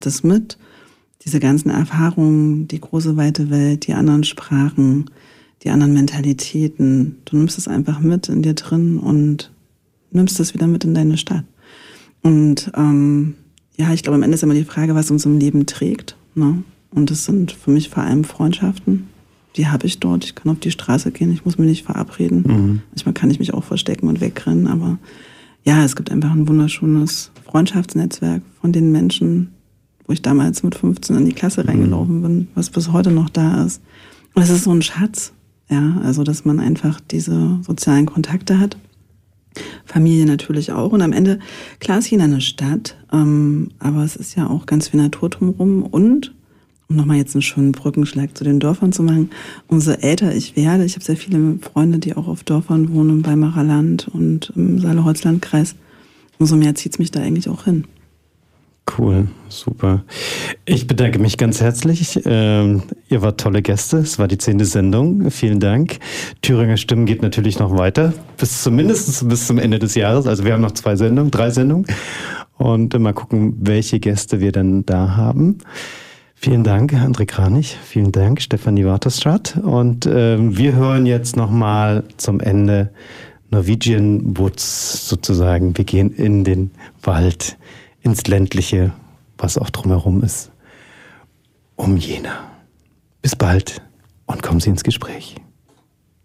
das mit, diese ganzen Erfahrungen, die große weite Welt, die anderen Sprachen, die anderen Mentalitäten. Du nimmst es einfach mit in dir drin und nimmst es wieder mit in deine Stadt. Und ich glaube, am Ende ist immer die Frage, was uns im Leben trägt. Ne? Und das sind für mich vor allem Freundschaften. Die habe ich dort. Ich kann auf die Straße gehen, ich muss mich nicht verabreden. Manchmal kann ich mich auch verstecken und wegrennen, aber ja, es gibt einfach ein wunderschönes Freundschaftsnetzwerk von den Menschen, wo ich damals mit 15 in die Klasse reingelaufen bin, was bis heute noch da ist. Und es ist so ein Schatz, ja, also dass man einfach diese sozialen Kontakte hat. Familie natürlich auch. Und am Ende, klar ist China eine Stadt, aber es ist ja auch ganz viel Natur drumherum. Und, um nochmal jetzt einen schönen Brückenschlag zu den Dörfern zu machen, umso älter ich werde, ich habe sehr viele Freunde, die auch auf Dörfern wohnen, im Weimarer Land und im Saale-Holzland-Kreis, umso mehr zieht es mich da eigentlich auch hin. Cool, super. Ich bedanke mich ganz herzlich. Ihr wart tolle Gäste. Es war die 10. Sendung. Vielen Dank. Thüringer Stimmen geht natürlich noch weiter, mindestens bis zum Ende des Jahres. Also wir haben noch 3 Sendungen. Und mal gucken, welche Gäste wir dann da haben. Vielen Dank, André Kranich. Vielen Dank, Stefanie Waterstraat. Und wir hören jetzt nochmal zum Ende Norwegian Woods sozusagen. Wir gehen in den Wald, ins Ländliche, was auch drumherum ist, um Jena. Bis bald und kommen Sie ins Gespräch.